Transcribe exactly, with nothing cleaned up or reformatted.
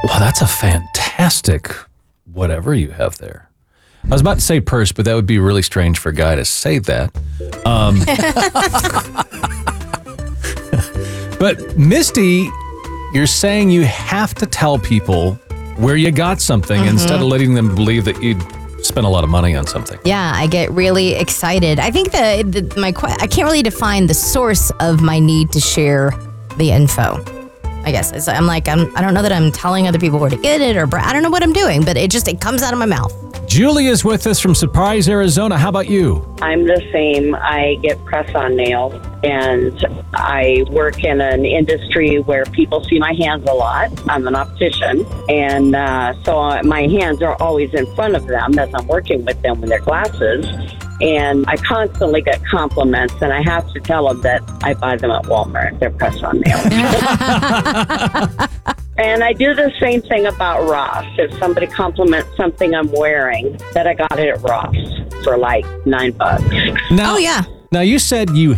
Well, that's a fantastic whatever you have there. I was about to say purse, but that would be really strange for a guy to say that. Um, but Misty, you're saying you have to tell people where you got something mm-hmm. instead of letting them believe that you'd spent a lot of money on something. Yeah, I get really excited. I think the, the my I can't really define the source of my need to share the info. I guess it's, I'm like I'm I don't know that I'm telling other people where to get it or I don't know what I'm doing, but it just it comes out of my mouth. Julie is with us from Surprise, Arizona. How about you? I'm the same. I get press-on nails, and I work in an industry where people see my hands a lot. I'm an optician, and uh, so my hands are always in front of them as I'm working with them with their glasses. And I constantly get compliments, and I have to tell them that I buy them at Walmart. They're press-on nails. And I do the same thing about Ross. If somebody compliments something I'm wearing, that I got it at Ross for like nine bucks. Now, oh, yeah. Now, you said you